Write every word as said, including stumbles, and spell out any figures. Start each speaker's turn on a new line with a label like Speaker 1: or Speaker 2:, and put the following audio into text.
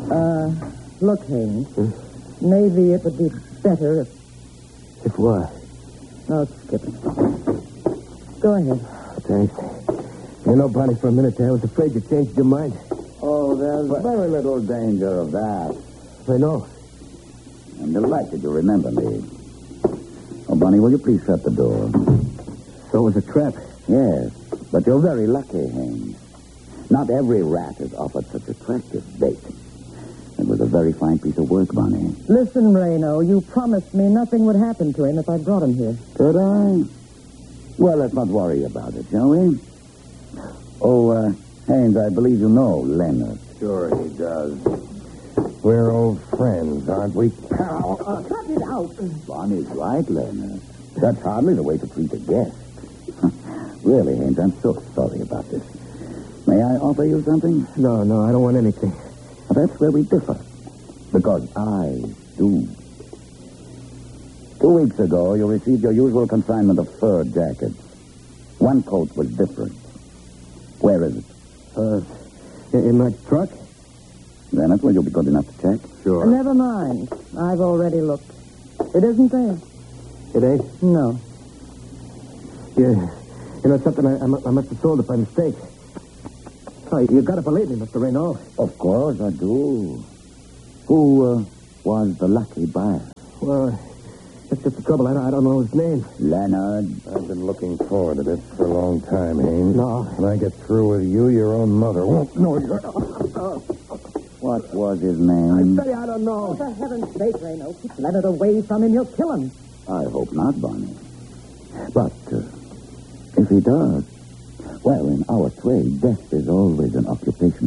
Speaker 1: Uh, look, Haynes.
Speaker 2: Hmm?
Speaker 1: Maybe it would be better if...
Speaker 2: If what?
Speaker 1: No, skip it. Go ahead.
Speaker 2: Thanks. You know, Bonnie, for a minute there, I was afraid you changed your mind.
Speaker 3: Oh, there's very little danger of that.
Speaker 2: I know.
Speaker 3: I'm delighted you remember me. Oh, Bonnie, will you please shut the door?
Speaker 2: So it was a trap.
Speaker 3: Yes, but you're very lucky, Haynes. Not every rat is offered such attractive bait. It was a very fine piece of work, Bonnie.
Speaker 1: Listen, Reno, you promised me nothing would happen to him if I brought him here.
Speaker 3: Did I? Well, let's not worry about it, shall we? Oh, uh, Haynes, I believe you know Leonard.
Speaker 4: Sure he does. We're old friends, aren't we, pal?
Speaker 1: Uh, cut it out.
Speaker 3: Bonnie's right, Leonard. That's hardly the way to treat a guest. Really, Haynes, I'm so sorry about this. May I offer you something?
Speaker 2: No, no, I don't want anything.
Speaker 3: Well, that's where we differ. Because I do. Two weeks ago, you received your usual consignment of fur jackets. One coat was different. Where is it?
Speaker 2: Uh, in my truck?
Speaker 3: Leonard, will you be good enough to check?
Speaker 4: Sure.
Speaker 1: Never mind. I've already looked. It isn't there.
Speaker 2: It ain't?
Speaker 1: No.
Speaker 2: Yeah. You know something? I, I, mu- I must have sold it by mistake. Oh, you gotta believe me, Mister Reno.
Speaker 3: Of course I do. Who uh, was the lucky buyer?
Speaker 2: Well, that's just the trouble. I don't, I don't know his name.
Speaker 3: Leonard.
Speaker 4: I've been looking forward to this for a long time, Haynes.
Speaker 2: No.
Speaker 4: When I get through with you, your own mother won't know you're...
Speaker 3: What was his name?
Speaker 2: Say, I don't know.
Speaker 1: For heaven's sake, Reno, keep Leonard away from him. You'll kill him.
Speaker 3: I hope not, Bonnie. But uh, if he does, well, in our trade, death is always an occupation